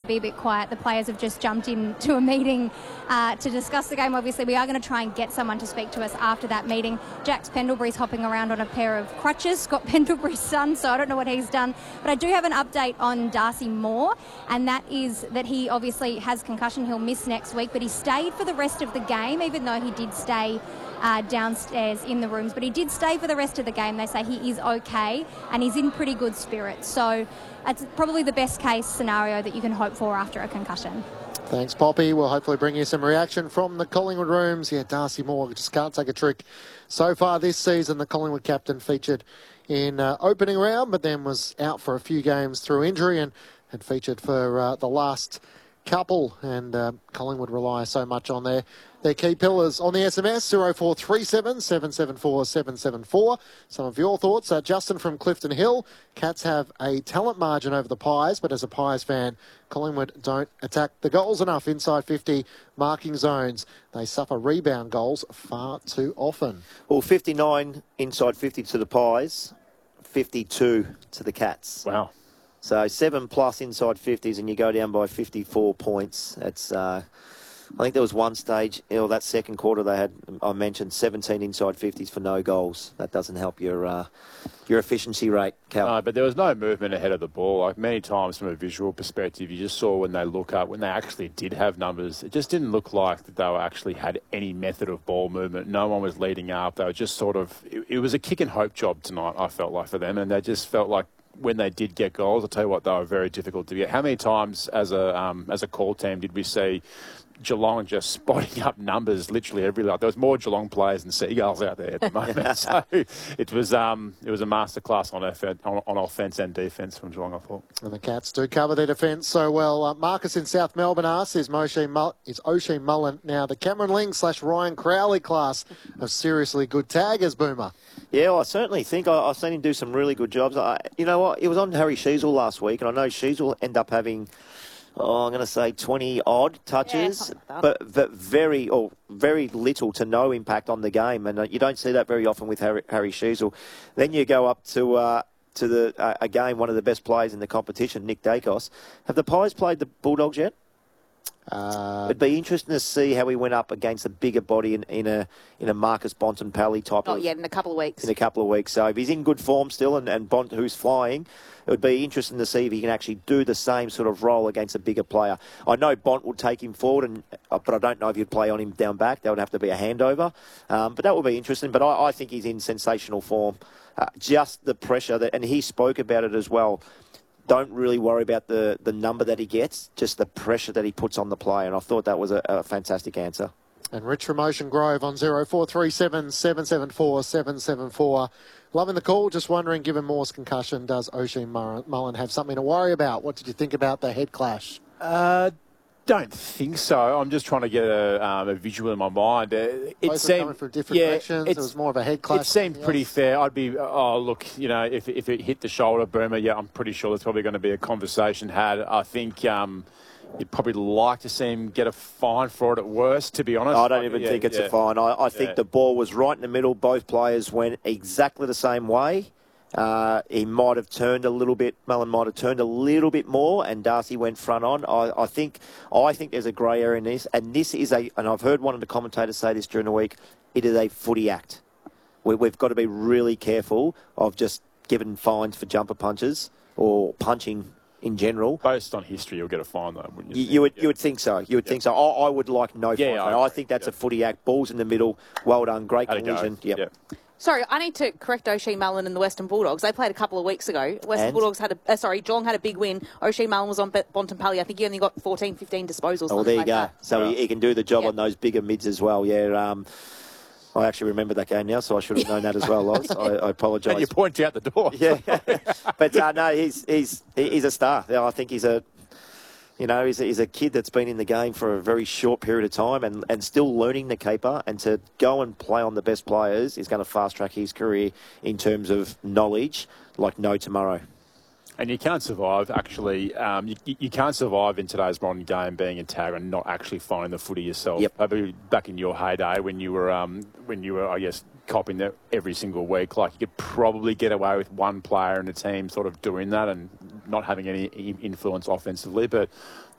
be a bit quiet. The players have just jumped into a meeting to discuss the game. Obviously, we are going to try and get someone to speak to us after that meeting. Jax Pendlebury's hopping around on a pair of crutches, Scott Pendlebury's son, so I don't know what he's done. But I do have an update on Darcy Moore, and that is that he obviously has concussion. He'll miss next week, but he stayed for the rest of the game, even though he did stay downstairs in the rooms, but he did stay for the rest of the game. They say he is okay and he's in pretty good spirits. So it's probably the best case scenario that you can hope for after a concussion. Thanks, Poppy. We'll hopefully bring you some reaction from the Collingwood rooms. Yeah, Darcy Moore just can't take a trick. So far this season, the Collingwood captain featured in opening round, but then was out for a few games through injury and had featured for the last couple, and Collingwood rely so much on their key pillars. On the SMS, 0437 774 774. Some of your thoughts. Justin from Clifton Hill. Cats have a talent margin over the Pies, but as a Pies fan, Collingwood don't attack the goals enough inside 50 marking zones. They suffer rebound goals far too often. Well, 59 inside 50 to the Pies, 52 to the Cats. Wow. So 7+ inside 50s, and you go down by 54 points. That's, I think there was one stage, that second quarter they had, I mentioned 17 inside 50s for no goals. That doesn't help your efficiency rate, Cal. No, but there was no movement ahead of the ball. Like many times from a visual perspective, you just saw when they look up, when they actually did have numbers, it just didn't look like that they were actually had any method of ball movement. No one was leading up. They were just sort of, it was a kick and hope job tonight, I felt like, for them, and they just felt like when they did get goals, I'll tell you what, they were very difficult to get. How many times as a call team did we see Geelong just spotting up numbers literally every like there was more Geelong players than Seagulls out there at the moment. So it was a masterclass on offence and defence from Geelong, I thought. And the Cats do cover their defence so well. Marcus in South Melbourne asks, is Oshie Mullen now the Cameron Ling / Ryan Crowley class of seriously good taggers, Boomer? Yeah, I certainly think I've seen him do some really good jobs. You know what? It was on Harry Sheezel last week, and I know Sheezel will end up having, I'm going to say 20-odd touches, but very little to no impact on the game, and you don't see that very often with Harry Sheezel. Then you go up to again, one of the best players in the competition, Nick Dacos. Have the Pies played the Bulldogs yet? It'd be interesting to see how he went up against a bigger body in a Marcus Bontempelli type. Not yet, in a couple of weeks. In a couple of weeks. So if he's in good form still, and Bont, who's flying, it would be interesting to see if he can actually do the same sort of role against a bigger player. I know Bont would take him forward, but I don't know if he'd play on him down back. That would have to be a handover. But that would be interesting. But I think he's in sensational form. Just the pressure, and he spoke about it as well. Don't really worry about the number that he gets, just the pressure that he puts on the player. And I thought that was a fantastic answer. And Rich from Ocean Grove on 0437 774 774. Loving the call. Just wondering, given Moore's concussion, does Oshie Mullen have something to worry about? What did you think about the head clash? Don't think so. I'm just trying to get a visual in my mind. It seemed coming from different directions. It was more of a head clash. It seemed pretty fair. I'd be, if it hit the shoulder, Boomer, I'm pretty sure there's probably going to be a conversation had. I think you'd probably like to see him get a fine for it at worst, to be honest. I don't even think it's a fine. I think the ball was right in the middle. Both players went exactly the same way. He might have turned a little bit. Mullen might have turned a little bit more, and Darcy went front on. I think there's a grey area in this, and this is and I've heard one of the commentators say this during the week. It is a footy act. We've got to be really careful of just giving fines for jumper punches or punching in general. Based on history, you'll get a fine though, wouldn't you? You would think so. You would think so. I would like no fine. I think that's a footy act. Balls in the middle. Well done. Great collision. Yep. Sorry, I need to correct Oshie Mullen and the Western Bulldogs. They played a couple of weeks ago. Bulldogs had Geelong had a big win. Oshie Mullen was on Bontempelli. I think he only got 14, 15 disposals. Oh, there you go. That. So he can do the job on those bigger mids as well. Yeah. I actually remember that game now, so I should have known that as well, Loz. I apologise. And you point out the door. Yeah. But no, he's a star. I think he's a kid that's been in the game for a very short period of time and still learning the caper, and to go and play on the best players is going to fast-track his career in terms of knowledge like no tomorrow. And you can't survive, actually. You can't survive in today's modern game being a tagger and not actually finding the footy yourself. Yep. Maybe back in your heyday when you were, I guess, copping that every single week, like you could probably get away with one player in the team sort of doing that and not having any influence offensively. But